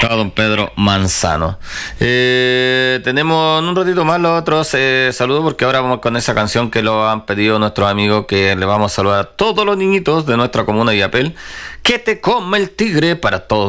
a don Pedro Manzano. Tenemos en un ratito más los otros saludos, porque ahora vamos con esa canción que lo han pedido nuestros amigos, que le vamos a saludar a todos los niñitos de nuestra comuna de Yapel. Que te come el tigre para todos